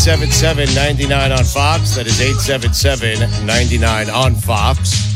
877-99 on Fox. That is 877-99 on Fox.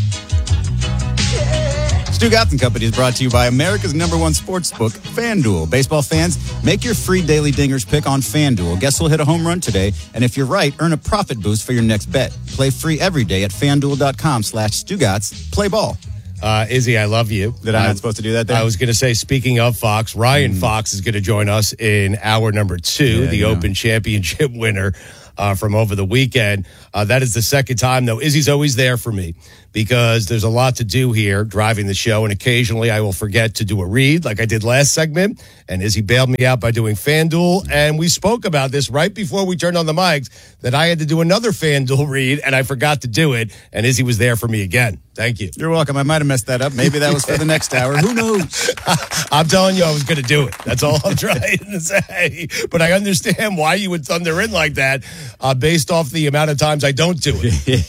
Stu Gotten Company is brought to you by America's #1 sportsbook, FanDuel. Baseball fans, make your free daily dingers pick on FanDuel. Guess who'll hit a home run today? And if you're right, earn a profit boost for your next bet. Play free every day at FanDuel.com/StuGotts. Play ball. Izzy, I love you. Did I not supposed to do that there? I was going to say, speaking of Fox, Ryan Fox is going to join us in hour number 2, the Open Championship winner from over the weekend. That is the second time, though. Izzy's always there for me because there's a lot to do here driving the show, and occasionally I will forget to do a read like I did last segment, and Izzy bailed me out by doing FanDuel, and we spoke about this right before we turned on the mics, that I had to do another FanDuel read, and I forgot to do it, and Izzy was there for me again. Thank you. You're welcome. I might have messed that up. Maybe that was for the next hour. Who knows? I'm telling you, I was going to do it. That's all I'm trying to say. But I understand why you would thunder in like that based off the amount of times I don't do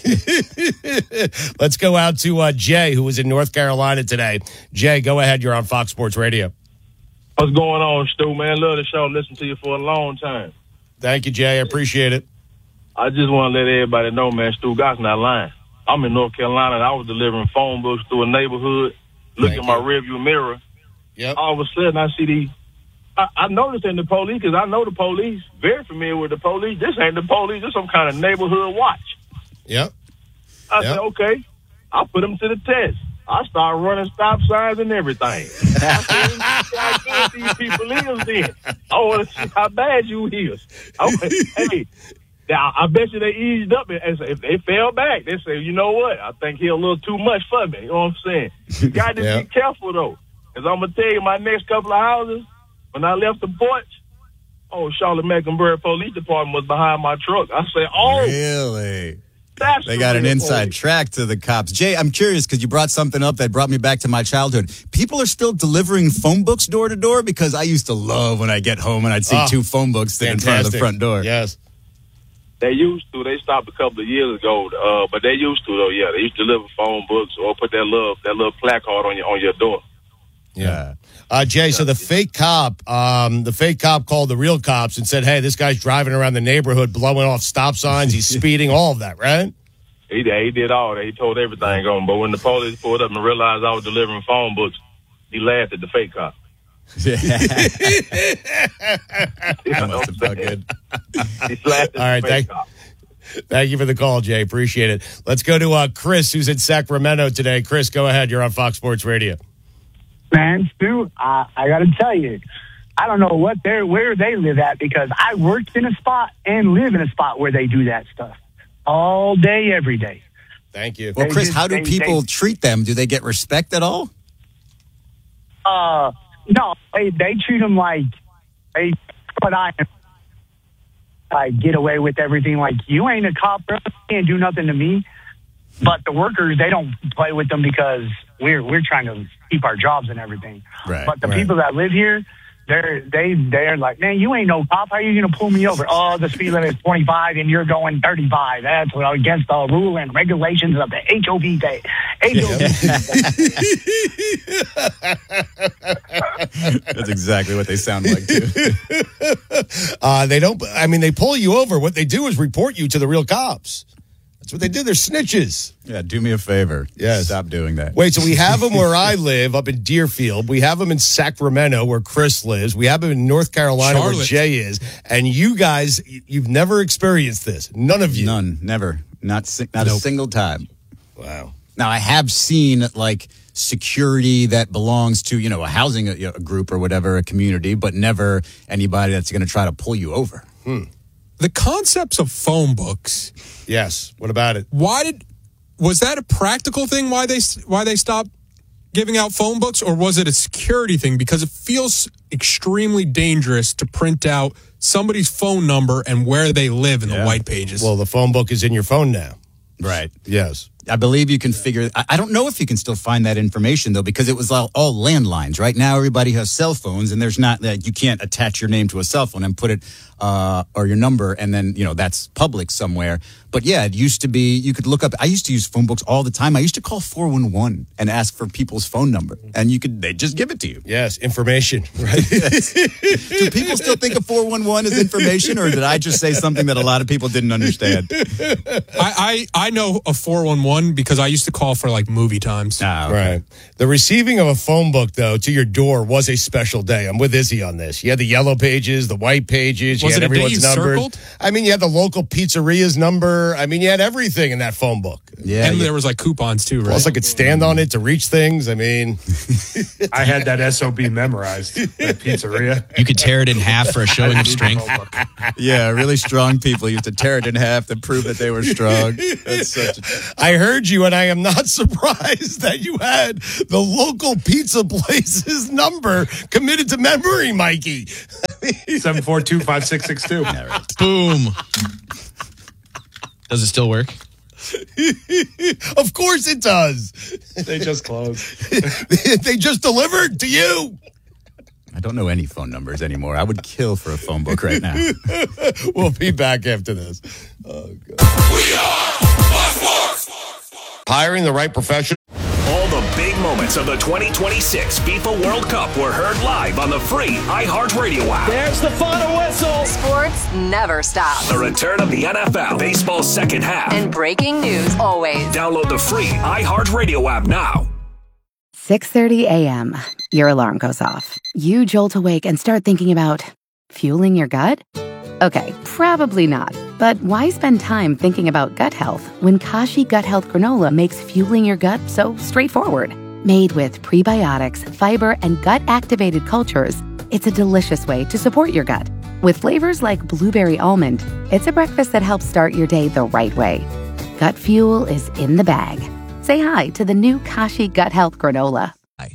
it. Let's go out to Jay, who was in North Carolina today. Jay, go ahead. You're on Fox Sports Radio. What's going on, Stu, man? Love the show. Listen to you for a long time. Thank you, Jay. I appreciate it. I just want to let everybody know, man, Stu Gott's not lying. I'm in North Carolina, and I was delivering phone books through a neighborhood, looking at my rearview mirror. Yep. All of a sudden, I see these. I noticed in the police, because I know the police, very familiar with the police. This ain't the police. This some kind of neighborhood watch. Yep. I said, okay. I put them to the test. I started running stop signs and everything. I said, I can't these people is then. I want to see how bad you is. Hey, now, I bet you they eased up, and if they fell back, they say, you know what? I think he a little too much for me. You know what I'm saying? You got to be careful, though. Because I'm going to tell you, my next couple of houses, when I left the porch, Charlotte-Mecklenburg Police Department was behind my truck. I said, really? They got an inside track to the cops. Jay, I'm curious because you brought something up that brought me back to my childhood. People are still delivering phone books door to door because I used to love when I get home and I'd see 2 phone books sitting in front of the front door. Yes. They used to. They stopped a couple of years ago, but they used to, though. Yeah, they used to deliver phone books or put that little placard on your door. Yeah. Jay, so the fake cop called the real cops and said, hey, this guy's driving around the neighborhood, blowing off stop signs. He's speeding, all of that, right? He did all that. He told everything on. But when the police pulled up and realized I was delivering phone books, he laughed at the fake cop. That must have felt good. All right, thank you for the call, Jay. Appreciate it. Let's go to Chris, who's in Sacramento today. Chris, go ahead. You're on Fox Sports Radio. Man, Stu, I got to tell you, I don't know where they live at because I worked in a spot and live in a spot where they do that stuff all day, every day. Thank you. Well, Chris, how do people treat them? Do they get respect at all? No, they treat them like they put I get away with everything. Like, you ain't a cop, bro. You can't do nothing to me. But the workers, they don't play with them because we're trying to keep our jobs and everything. Right, but the people that live here, they're like, man, you ain't no cop. How are you going to pull me over? Oh, the speed limit is 25 and you're going 35. That's against the rule and regulations of the HOV day. That's exactly what they sound like, too. They pull you over. What they do is report you to the real cops. That's what they do. They're snitches. Yeah, do me a favor. Yes. Stop doing that. Wait, so we have them where I live, up in Deerfield. We have them in Sacramento, where Chris lives. We have them in North Carolina, Charlotte, where Jay is. And you guys, you've never experienced this. None of you. None. Never. Not a single time. Wow. Now, I have seen, like, security that belongs to, a housing a group or whatever, a community, but never anybody that's going to try to pull you over. The concepts of phone books. Yes. What about it? Was that a practical thing? Why they stopped giving out phone books, or was it a security thing? Because it feels extremely dangerous to print out somebody's phone number and where they live in the white pages. Well, the phone book is in your phone now. Right. Yes. I believe you can figure. I don't know if you can still find that information, though, because it was all landlines. Right now, everybody has cell phones, and there's not that you can't attach your name to a cell phone and put it or your number, and then, that's public somewhere. But yeah, it used to be, you could look up, I used to use phone books all the time. I used to call 411 and ask for people's phone number, and they'd just give it to you. Yes, information, right? Do people still think of 411 as information, or did I just say something that a lot of people didn't understand? I know a 411 because I used to call for like movie times. Right. The receiving of a phone book, though, to your door was a special day. I'm with Izzy on this. You had the yellow pages, the white pages. You had everyone's numbers. Circled? I mean, you had the local pizzeria's number. I mean, you had everything in that phone book. Yeah, and there was like coupons too, right? Plus, I could stand on it to reach things. I mean, I had that SOB memorized. That pizzeria. You could tear it in half for a showing of strength. Yeah, really strong people used to tear it in half to prove that they were strong. I heard you, and I am not surprised that you had the local pizza place's number committed to memory, Mikey. 742-5662. Yeah, right. Boom. Does it still work? Of course it does. They just closed. They just delivered to you. I don't know any phone numbers anymore. I would kill for a phone book right now. We'll be back after this. Oh, God. We are Sports. Hiring the right professional. All the big moments of the 2026 FIFA World Cup were heard live on the free iHeartRadio app. There's the final whistle. Sports never stops. The return of the NFL, baseball's second half. And breaking news always. Download the free iHeartRadio app now. 6:30 a.m. Your alarm goes off. You jolt awake and start thinking about fueling your gut? Okay, probably not. But why spend time thinking about gut health when Kashi Gut Health Granola makes fueling your gut so straightforward? Made with prebiotics, fiber, and gut-activated cultures, it's a delicious way to support your gut. With flavors like blueberry almond, it's a breakfast that helps start your day the right way. Gut fuel is in the bag. Say hi to the new Kashi Gut Health Granola.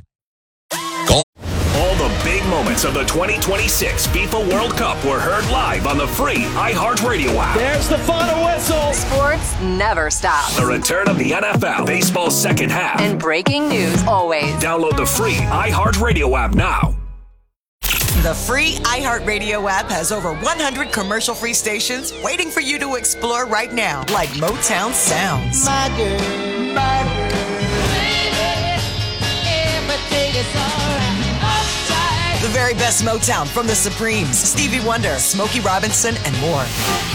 All the big moments of the 2026 FIFA World Cup were heard live on the free iHeartRadio app. There's the final whistle. Sports never stops. The return of the NFL, baseball's second half. And breaking news always. Download the free iHeartRadio app now. The free iHeartRadio app has over 100 commercial-free stations waiting for you to explore right now, like Motown Sounds. My girl, my girl. Baby, everything is all right. Upside. The very best Motown from the Supremes, Stevie Wonder, Smokey Robinson, and more.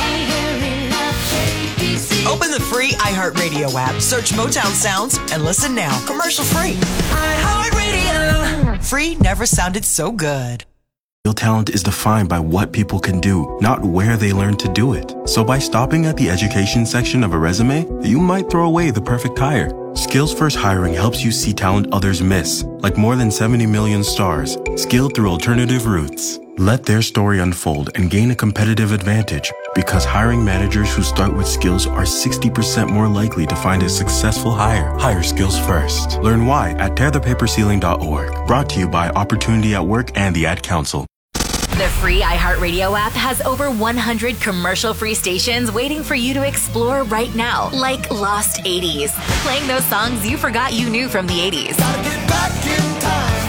Open the free iHeartRadio app, search Motown Sounds, and listen now. Commercial-free. iHeartRadio. Free never sounded so good. Real talent is defined by what people can do, not where they learn to do it. So by stopping at the education section of a resume, you might throw away the perfect hire. Skills First Hiring helps you see talent others miss, like more than 70 million stars, skilled through alternative routes. Let their story unfold and gain a competitive advantage, because hiring managers who start with skills are 60% more likely to find a successful hire. Hire skills first. Learn why at tearthepaperceiling.org. Brought to you by Opportunity at Work and the Ad Council. The free iHeartRadio app has over 100 commercial-free stations waiting for you to explore right now, like Lost 80s, playing those songs you forgot you knew from the 80s. Gotta get back in time.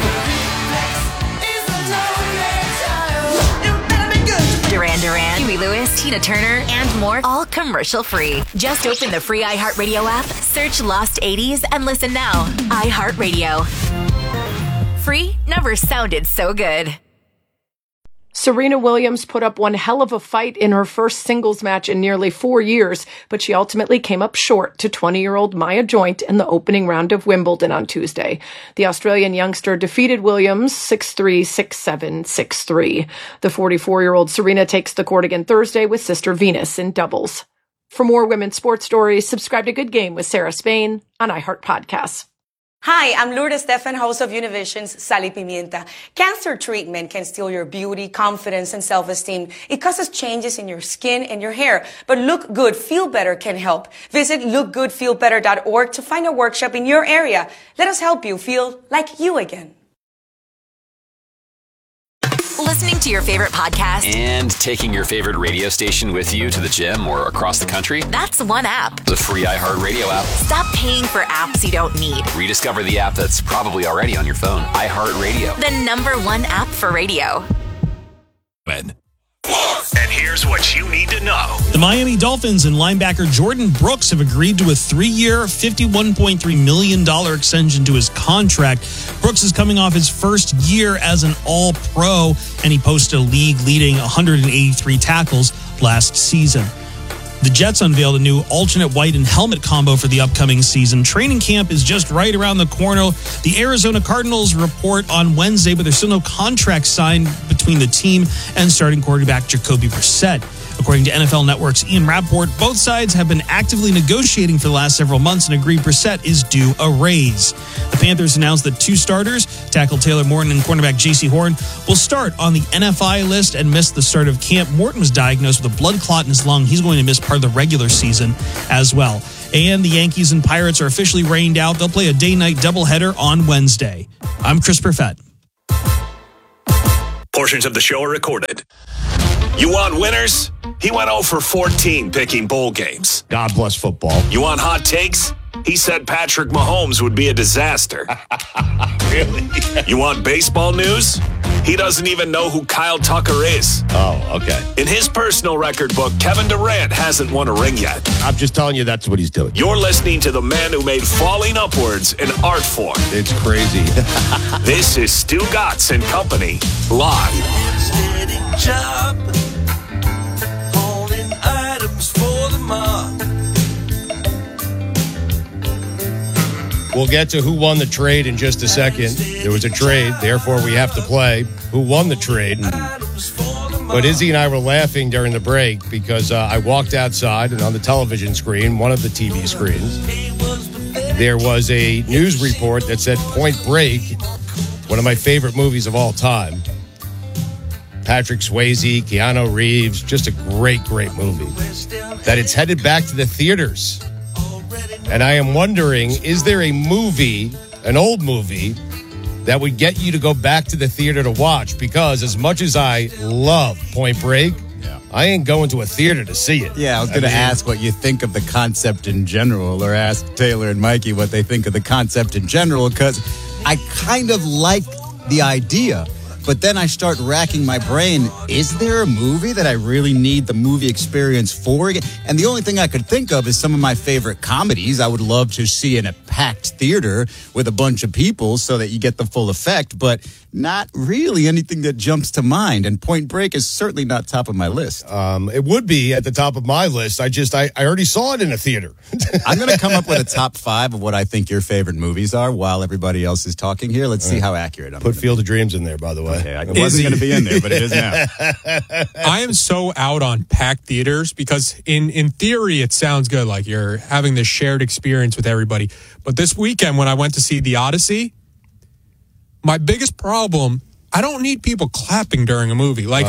You better be good. Duran Duran, Huey Lewis, Tina Turner, and more, all commercial-free. Just open the free iHeartRadio app, search Lost 80s, and listen now. iHeartRadio. Free never sounded so good. Serena Williams put up one hell of a fight in her first singles match in nearly 4 years, but she ultimately came up short to 20-year-old Maya Joint in the opening round of Wimbledon on Tuesday. The Australian youngster defeated Williams 6-3, 6-7, 6-3. The 44-year-old Serena takes the court again Thursday with sister Venus in doubles. For more women's sports stories, subscribe to Good Game with Sarah Spain on iHeart Podcasts. Hi, I'm Lourdes Stefan, host of Univision's Sal y Pimienta. Cancer treatment can steal your beauty, confidence, and self-esteem. It causes changes in your skin and your hair. But Look Good, Feel Better can help. Visit lookgoodfeelbetter.org to find a workshop in your area. Let us help you feel like you again. Listening to your favorite podcast and taking your favorite radio station with you to the gym or across the country? That's one app. The free iHeartRadio app. Stop paying for apps you don't need. Rediscover the app that's probably already on your phone. iHeartRadio. The #1 app for radio. Sports. And here's what you need to know. The Miami Dolphins and linebacker Jordan Brooks have agreed to a 3-year, $51.3 million extension to his contract. Brooks is coming off his first year as an All-Pro, and he posted a league-leading 183 tackles last season. The Jets unveiled a new alternate white and helmet combo for the upcoming season. Training camp is just right around the corner. The Arizona Cardinals report on Wednesday, but there's still no contract signed between the team and starting quarterback Jacoby Brissett. According to NFL Network's Ian Rappaport, both sides have been actively negotiating for the last several months and agreed Brissett is due a raise. The Panthers announced that 2 starters, tackle Taylor Morton and cornerback J.C. Horn, will start on the NFI list and miss the start of camp. Morton was diagnosed with a blood clot in his lung. He's going to miss part of the regular season as well. And the Yankees and Pirates are officially rained out. They'll play a day-night doubleheader on Wednesday. I'm Chris Perfett. Portions of the show are recorded. You want winners? He went 0 for 14 picking bowl games. God bless football. You want hot takes? He said Patrick Mahomes would be a disaster. Really? You want baseball news? He doesn't even know who Kyle Tucker is. Oh, okay. In his personal record book, Kevin Durant hasn't won a ring yet. I'm just telling you that's what he's doing. You're listening to the man who made falling upwards an art form. It's crazy. This is Stu Gatz and Company, live. Job, holding items for the mob. We'll get to who won the trade in just a second. There was a trade, therefore we have to play who won the trade. But Izzy and I were laughing during the break because I walked outside and on the television screen, one of the TV screens, there was a news report that said Point Break, one of my favorite movies of all time. Patrick Swayze, Keanu Reeves, just a great, great movie. That it's headed back to the theaters. And I am wondering, is there a movie, an old movie, that would get you to go back to the theater to watch? Because as much as I love Point Break, I ain't going to a theater to see it. Yeah, I was going to ask what you think of the concept in general, or ask Taylor and Mikey what they think of the concept in general, because I kind of like the idea. But then I start racking my brain. Is there a movie that I really need the movie experience for? And the only thing I could think of is some of my favorite comedies I would love to see in a packed theater with a bunch of people so that you get the full effect. But not really anything that jumps to mind. And Point Break is certainly not top of my list. It would be at the top of my list. I already saw it in a theater. I'm going to come up with a top 5 of what I think your favorite movies are while everybody else is talking here. Let's see how accurate I'm. Put Field of Dreams in there, by the way. Okay, it wasn't going to be in there, but it is now. I am so out on packed theaters because in theory it sounds good, like you're having this shared experience with everybody. But this weekend when I went to see The Odyssey, my biggest problem, I don't need people clapping during a movie. When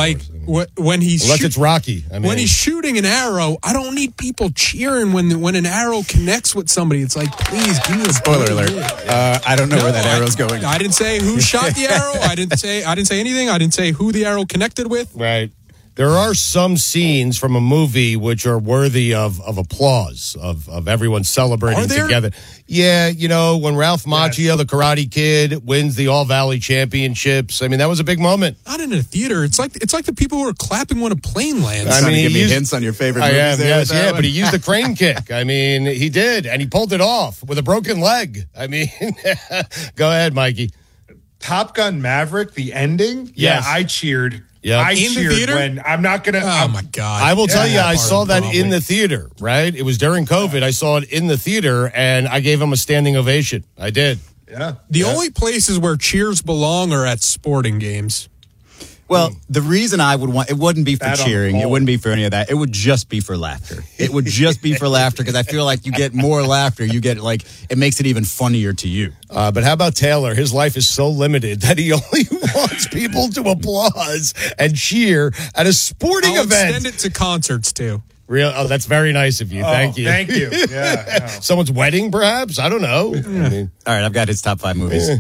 he's unless it's Rocky. I mean, when he's shooting an arrow, I don't need people cheering when an arrow connects with somebody. It's like, please give me a spoiler alert. I don't know where that arrow's going. I didn't say who shot the arrow. I didn't say anything. I didn't say who the arrow connected with. Right. There are some scenes from a movie which are worthy of applause, of everyone celebrating together. Yeah, you know, when Ralph Macchio, the Karate Kid, wins the All-Valley Championships. I mean, that was a big moment. Not in a theater. It's like the people who are clapping when a plane lands. I mean, give me hints on your favorite movies. I am, yes, yeah, but he used the crane kick. I mean, he did, and he pulled it off with a broken leg. I mean, go ahead, Mikey. Top Gun Maverick, the ending? Yes. Yeah, I cheered. Yep. I In the cheered theater? when I'm not going to. Oh, my God. I will tell you, I saw that probably. in the theater, right? It was during COVID. I saw it in the theater, and I gave him a standing ovation. I did. Yeah. The only places where cheers belong are at sporting games. Well, the reason I would want, it wouldn't be for Bat on cheering. the It ball. wouldn't be for any of that. It would just be for laughter. It would just be for laughter because I feel like you get more laughter. You get like, it makes it even funnier to you. But how about Taylor? His life is so limited that he only wants people to applause and cheer at a sporting I'll event. extend it to concerts, too. Real? Oh, that's very nice of you. Thank you. Thank you. Yeah. Someone's wedding, perhaps? I don't know. I mean, All right, I've got his top 5 movies.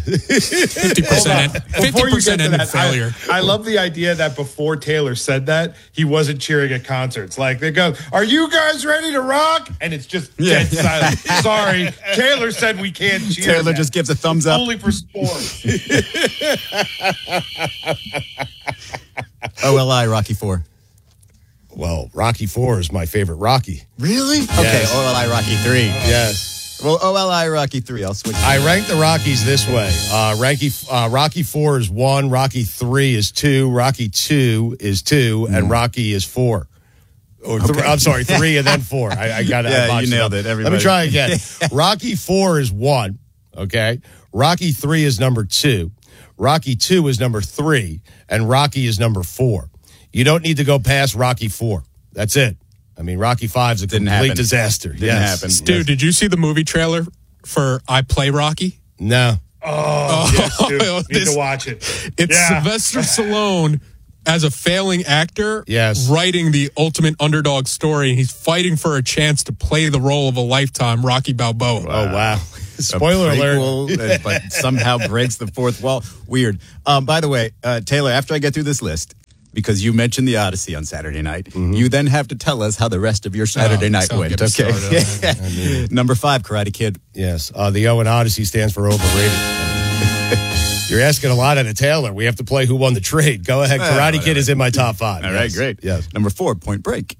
50%. Before you 50% get to ended that, failure. I love the idea that before Taylor said that, he wasn't cheering at concerts. Like, they go, "Are you guys ready to rock?" And it's just dead silent. Sorry, Taylor said we can't cheer. Taylor that. just gives a thumbs up. Only for sports. OLI Rocky 4. Well, Rocky 4 is my favorite Rocky. Really? Yes. Okay, OLI Rocky 3. Yes. Well, OLI Rocky 3, I'll switch. I rank the Rockies this way. Rocky 4 is 1, Rocky 3 is 2, Rocky 2 is 2, and Rocky is 4. Or I'm sorry, 3 and then 4. I got it. Yeah, you nailed it. Everybody. Let me try again. Rocky 4 is 1, okay? Rocky 3 is number 2. Rocky 2 is number 3, and Rocky is number 4. You don't need to go past Rocky 4. That's it. I mean, Rocky 5 is a complete disaster. Didn't happen. Dude, did you see the movie trailer for I Play Rocky? No. Oh, yes, dude. Need to watch it. It's Sylvester Stallone as a failing actor, writing the ultimate underdog story. He's fighting for a chance to play the role of a lifetime, Rocky Balboa. Oh, wow. Spoiler alert. But somehow breaks the fourth wall. Weird. By the way, Taylor, after I get through this list, because you mentioned the Odyssey on Saturday night, you then have to tell us how the rest of your Saturday night went, okay? Number 5, Karate Kid. Yes. The O in Odyssey stands for overrated. You're asking a lot out of Taylor. We have to play Who Won the Trade. Go ahead. Karate Kid is in my top 5. All right, great. Yes. Number 4, Point Break.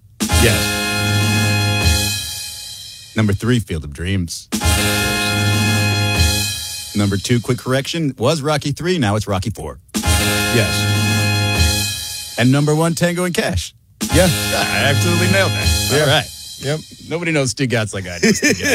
Yes. Number 3, Field of Dreams. Number 2, quick correction, was Rocky 3. Now it's Rocky 4. Yes. And number 1, Tango and Cash. Yeah. I absolutely nailed that. Yeah. All right. Yep. Nobody knows Stu Gatz like I do.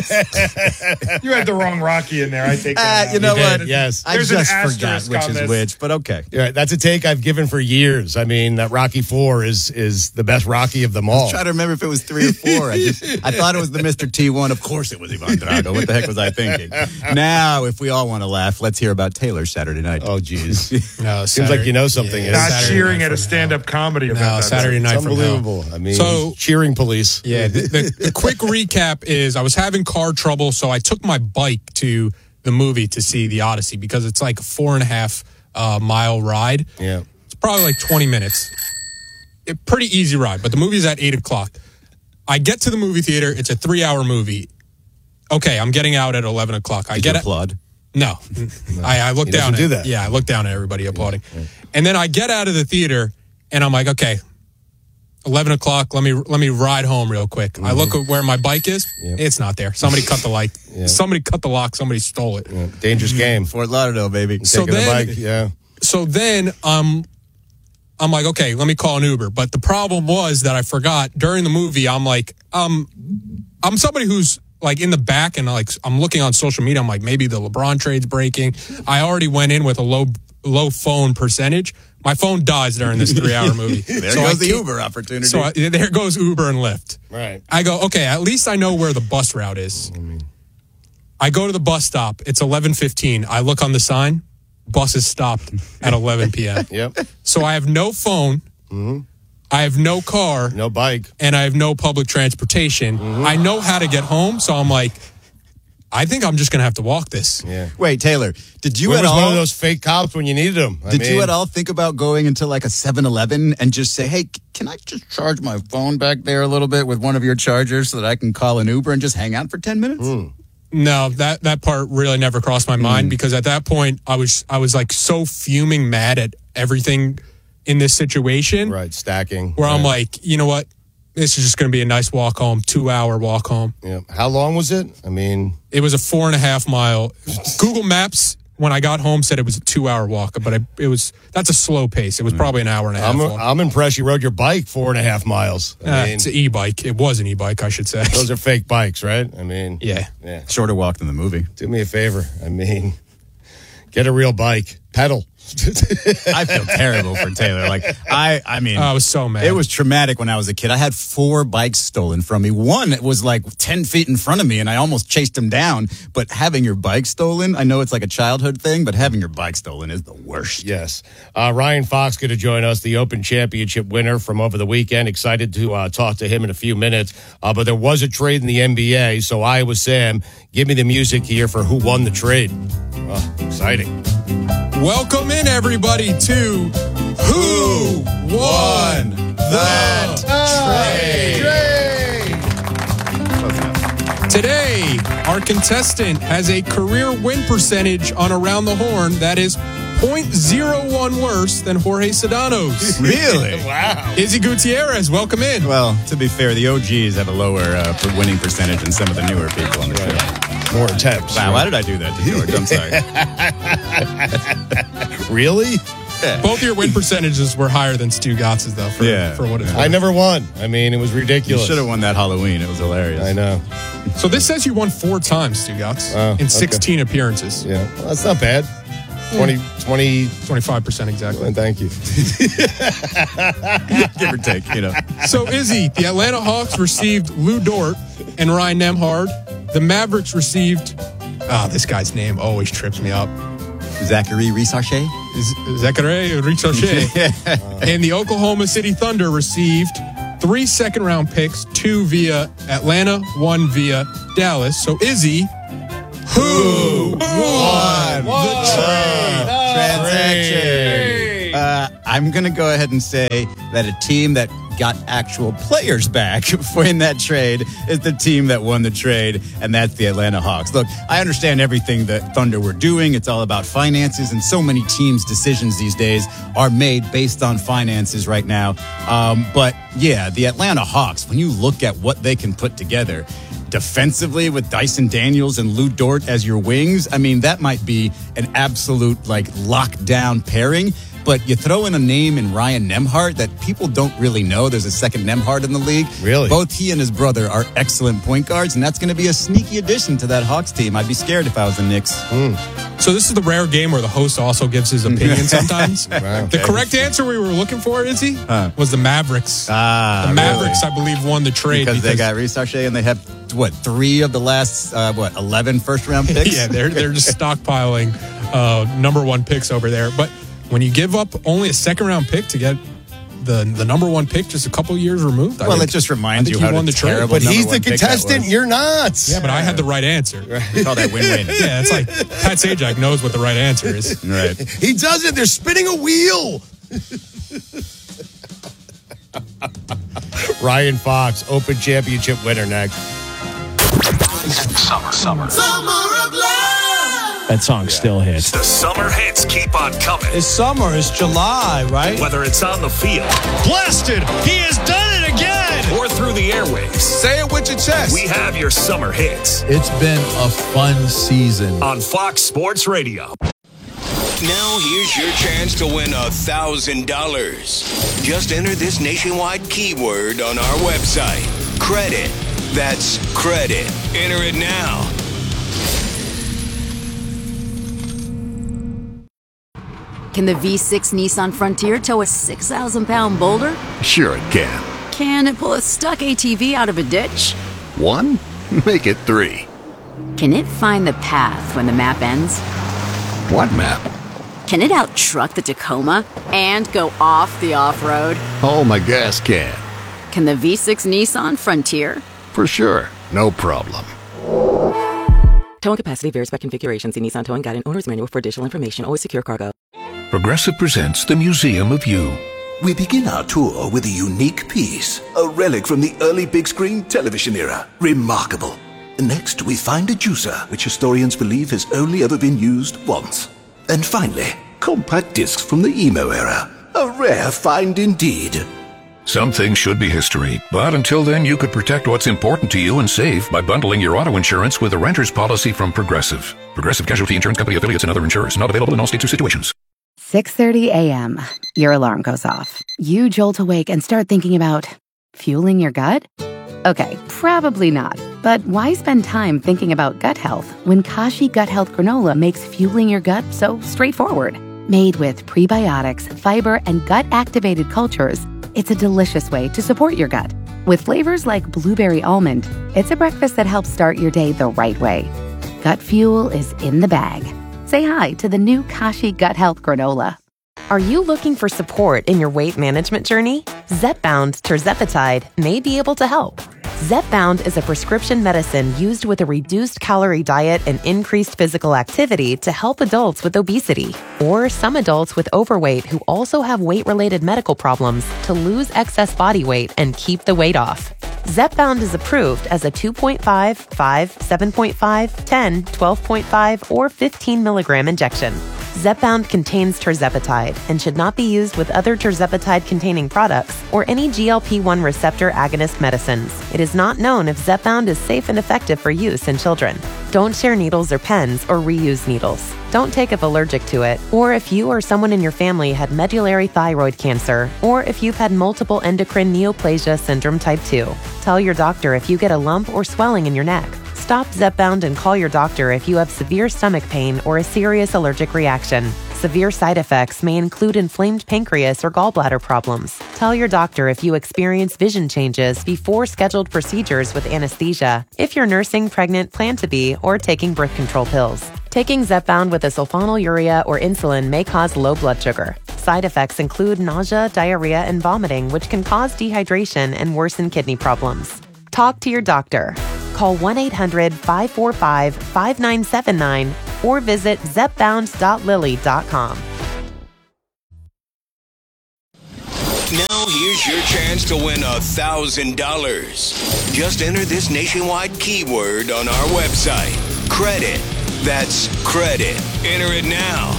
You had the wrong Rocky in there. I take that out. You know what? Yes. I just forgot which is which, but okay. You're right. That's a take I've given for years. I mean, that Rocky 4 is the best Rocky of them all. I was trying to remember if it was 3 or 4. I thought it was the Mr. T1. Of course it was Ivan Drago. What the heck was I thinking? Now, if we all want to laugh, let's hear about Taylor's Saturday night. Oh, geez. No, seems like you know something. Yeah, not cheering at a stand-up comedy event. No, Saturday night it's unbelievable. From hell. I mean, cheering police. Yeah, the quick recap is I was having car trouble, so I took my bike to the movie to see The Odyssey because it's like a 4.5 mile ride. Yeah. It's probably like 20 minutes. Pretty easy ride, but the movie's at 8 o'clock. I get to the movie theater. It's a 3-hour movie. Okay, I'm getting out at 11 o'clock. Did you applaud? No. I looked down. Do that. Yeah, I looked down at everybody applauding. Yeah. And then I get out of the theater, and I'm like, okay, 11 o'clock, let me ride home real quick. I look at where my bike is. It's not there. Somebody cut the light. Somebody cut the lock. Somebody stole it. Dangerous game. Fort Lauderdale, baby. So Taking then, the bike, So then I'm like, okay, let me call an Uber. But the problem was that I forgot during the movie. I'm like, I'm somebody who's like in the back and like I'm looking on social media. I'm like, maybe the LeBron trade's breaking. I already went in with a low phone percentage. My phone dies during this 3-hour movie. There goes the Uber opportunity. So there goes Uber and Lyft. Right. I go, okay, at least I know where the bus route is. I go to the bus stop. It's 11:15. I look on the sign. Bus is stopped at 11 p.m. Yep. So I have no phone. I have no car. No bike. And I have no public transportation. I know how to get home, so I'm like, I think I'm just going to have to walk this. Yeah. Wait, Taylor, did you Where at was all... one of those fake cops when you needed them? Did you at all think about going into like a 7-Eleven and just say, hey, can I just charge my phone back there a little bit with one of your chargers so that I can call an Uber and just hang out for 10 minutes? No, that part really never crossed my mind because at that point I was like so fuming mad at everything in this situation. Right, stacking. Where I'm like, you know what? This is just going to be a nice walk home, 2-hour walk home. Yeah. How long was it? I mean, it was a 4.5 mile. Google Maps, when I got home, said it was a 2-hour walk, but that's a slow pace. It was probably an hour and a half. I'm impressed you rode your bike 4.5 miles. I mean, it's an e-bike. It was an e-bike, I should say. Those are fake bikes, right? I mean, yeah. Shorter walk than the movie. Do me a favor. I mean, get a real bike. Pedal. I feel terrible for Taylor. Like I mean, I was so mad. It was traumatic when I was a kid. I had 4 bikes stolen from me. One was like 10 feet in front of me, and I almost chased him down. But having your bike stolen, I know it's like a childhood thing, but having your bike stolen is the worst. Yes. Ryan Fox going to join us, the Open Championship winner from over the weekend. Excited to talk to him in a few minutes. But there was a trade in the NBA, so Iowa Sam, give me the music here for Who Won the Trade. Oh, exciting. Welcome in, everybody, to Who Won the Trade? Today, our contestant has a career win percentage on Around the Horn that is .01 worse than Jorge Sedano's. Really? Wow. Izzy Gutierrez, welcome in. Well, to be fair, the OGs have a lower winning percentage than some of the newer people on the show. More attempts. Wow, why did I do that to George? I'm sorry. Really? Yeah. Both your win percentages were higher than Stu Gotz's, though, for what it's worth. I never won. I mean, it was ridiculous. You should have won that Halloween. It was hilarious. I know. So this says you won 4 times, Stu Gotz, in 16 appearances. Yeah, well, that's not bad. 25% exactly. Thank you. Give or take, you know. So, Izzy, the Atlanta Hawks received Lou Dort and Ryan Nembhard. The Mavericks received, this guy's name always trips me up. Zachary Risache? Zachary Risache. And the Oklahoma City Thunder received 3 second-round picks, 2 via Atlanta, 1 via Dallas. So, Izzy, who won the transaction? I'm going to go ahead and say that a team that got actual players back in that trade is the team that won the trade, and that's the Atlanta Hawks. Look, I understand everything that Thunder were doing. It's all about finances, and so many teams' decisions these days are made based on finances right now. But yeah, the Atlanta Hawks, when you look at what they can put together defensively with Dyson Daniels and Lou Dort as your wings, I mean, that might be an absolute lockdown pairing. But you throw in a name in Ryan Nembhard that people don't really know. There's a second Nembhard in the league. Really? Both he and his brother are excellent point guards, and that's going to be a sneaky addition to that Hawks team. I'd be scared if I was the Knicks. So this is the rare game where the host also gives his opinion sometimes. Wow. The correct answer we were looking for, Izzy, was the Mavericks. The Mavericks, I believe, won the trade. Because they got Risache and they have, 3 of the last, 11 first-round picks? Yeah, they're just stockpiling number 1 picks over there. But when you give up only a second-round pick to get the number 1 pick just a couple years removed, it just reminds you how won the trade. But he's the contestant. You're not. Yeah, but I had the right answer. We call that win-win. Yeah, it's like Pat Sajak knows what the right answer is. Right. He doesn't. They're spinning a wheel. Ryan Fox, Open Championship winner next. Summer of love. That song still hits. The summer hits keep on coming. It's summer. It's July, right? Whether it's on the field. Blasted. He has done it again. Or through the airwaves. Say it with your chest. We have your summer hits. It's been a fun season. On Fox Sports Radio. Now here's your chance to win $1,000. Just enter this nationwide keyword on our website. Credit. That's credit. Enter it now. Can the V6 Nissan Frontier tow a 6,000-pound boulder? Sure it can. Can it pull a stuck ATV out of a ditch? 1? Make it 3. Can it find the path when the map ends? What map? Can it out-truck the Tacoma and go off the off-road? Oh, my gas can. Can the V6 Nissan Frontier? For sure. No problem. Towing capacity varies by configuration. See Nissan Towing Guide and Owner's Manual for additional information. Always secure cargo. Progressive presents the Museum of You. We begin our tour with a unique piece, a relic from the early big screen television era. Remarkable. Next, we find a juicer, which historians believe has only ever been used once. And finally, compact discs from the emo era. A rare find indeed. Some things should be history, but until then, you could protect what's important to you and save by bundling your auto insurance with a renter's policy from Progressive. Progressive Casualty Insurance Company affiliates and other insurers. Not available in all states or situations. 6:30 a.m. Your alarm goes off. You jolt awake and start thinking about fueling your gut? Okay, probably not. But why spend time thinking about gut health when Kashi Gut Health Granola makes fueling your gut so straightforward? Made with prebiotics, fiber, and gut-activated cultures, it's a delicious way to support your gut. With flavors like blueberry almond, it's a breakfast that helps start your day the right way. Gut fuel is in the bag. Say hi to the new Kashi Gut Health Granola. Are you looking for support in your weight management journey? Zepbound tirzepatide may be able to help. Zepbound is a prescription medicine used with a reduced calorie diet and increased physical activity to help adults with obesity or some adults with overweight who also have weight-related medical problems to lose excess body weight and keep the weight off. Zepbound is approved as a 2.5, 5, 7.5, 10, 12.5, or 15 milligram injection. Zepbound contains tirzepatide and should not be used with other tirzepatide-containing products or any GLP-1 receptor agonist medicines. It is not known if Zepbound is safe and effective for use in children. Don't share needles or pens or reuse needles. Don't take if allergic to it, or if you or someone in your family had medullary thyroid cancer, or if you've had multiple endocrine neoplasia syndrome type 2. Tell your doctor if you get a lump or swelling in your neck. Stop Zepbound and call your doctor if you have severe stomach pain or a serious allergic reaction. Severe side effects may include inflamed pancreas or gallbladder problems. Tell your doctor if you experience vision changes before scheduled procedures with anesthesia, if you're nursing, pregnant, plan to be, or taking birth control pills. Taking Zepbound with a sulfonylurea or insulin may cause low blood sugar. Side effects include nausea, diarrhea, and vomiting, which can cause dehydration and worsen kidney problems. Talk to your doctor. Call 1-800-545-5979 or visit zepbound.lilly.com. Now here's your chance to win $1,000. Just enter this nationwide keyword on our website. Credit. That's credit. Enter it now.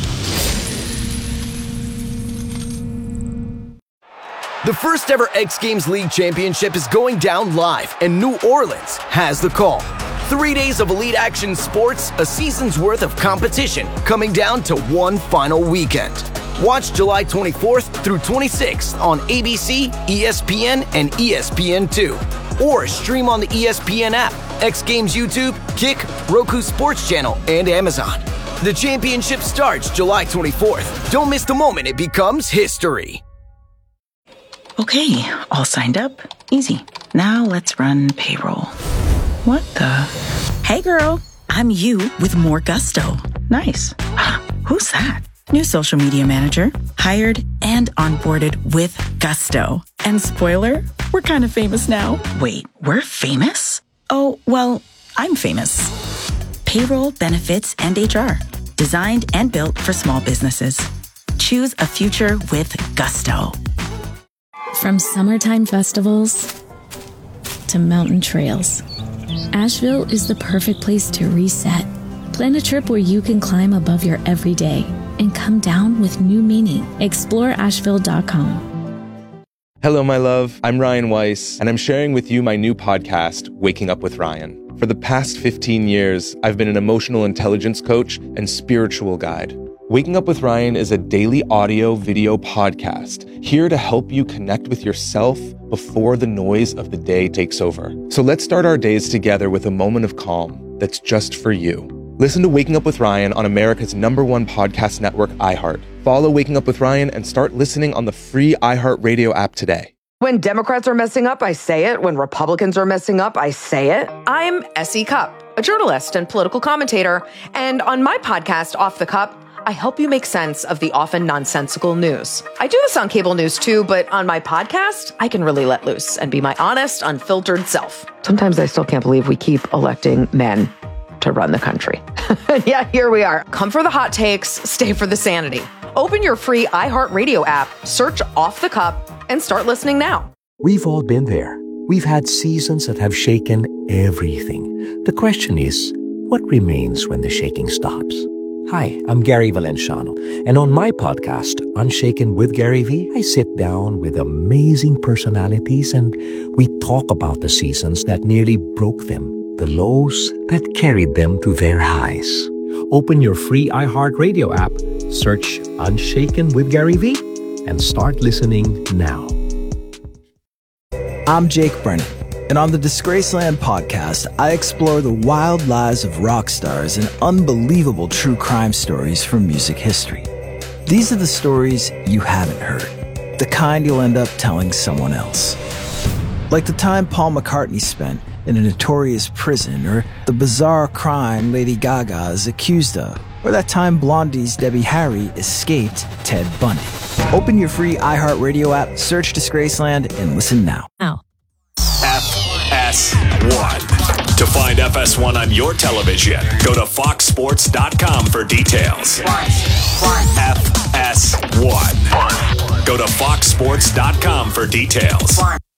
The first ever X Games League Championship is going down live, and New Orleans has the call. 3 days of elite action sports, a season's worth of competition, coming down to one final weekend. Watch July 24th through 26th on ABC, ESPN, and ESPN2. Or stream on the ESPN app, X Games YouTube, Kick, Roku Sports Channel, and Amazon. The championship starts July 24th. Don't miss the moment it becomes history. Okay, all signed up. Easy. Now let's run payroll. What the? Hey girl, I'm you with more gusto. Nice. Who's that? New social media manager. Hired and onboarded with gusto. And spoiler, we're kind of famous now. Wait, we're famous? Oh, well, I'm famous. Payroll, benefits, and HR. Designed and built for small businesses. Choose a future with gusto. From summertime festivals to mountain trails, Asheville is the perfect place to reset. Plan a trip where you can climb above your everyday and come down with new meaning. Explore Asheville.com. Hello, my love. I'm Ryan Weiss, and I'm sharing with you my new podcast, Waking Up with Ryan. For the past 15 years, I've been an emotional intelligence coach and spiritual guide. Waking Up with Ryan is a daily audio video podcast here to help you connect with yourself before the noise of the day takes over. So let's start our days together with a moment of calm that's just for you. Listen to Waking Up with Ryan on America's #1 podcast network, iHeart. Follow Waking Up with Ryan and start listening on the free iHeartRadio app today. When Democrats are messing up, I say it. When Republicans are messing up, I say it. I'm S.E. Cupp, a journalist and political commentator. And on my podcast, Off the Cup, I help you make sense of the often nonsensical news. I do this on cable news too, but on my podcast, I can really let loose and be my honest, unfiltered self. Sometimes I still can't believe we keep electing men to run the country. Yeah, here we are. Come for the hot takes, stay for the sanity. Open your free iHeartRadio app, search Off the Cup, and start listening now. We've all been there. We've had seasons that have shaken everything. The question is, what remains when the shaking stops? Hi, I'm Gary Valenciano, and on my podcast, Unshaken with Gary V, I sit down with amazing personalities and we talk about the seasons that nearly broke them, the lows that carried them to their highs. Open your free iHeartRadio app, search Unshaken with Gary V, and start listening now. I'm Jake Brennan, and on the Disgraceland podcast, I explore the wild lives of rock stars and unbelievable true crime stories from music history. These are the stories you haven't heard, the kind you'll end up telling someone else. Like the time Paul McCartney spent in a notorious prison, or the bizarre crime Lady Gaga is accused of, or that time Blondie's Debbie Harry escaped Ted Bundy. Open your free iHeartRadio app, search Disgraceland, and listen now. FS1. To find FS1 on your television, go to foxsports.com for details. FS1. Go to foxsports.com for details.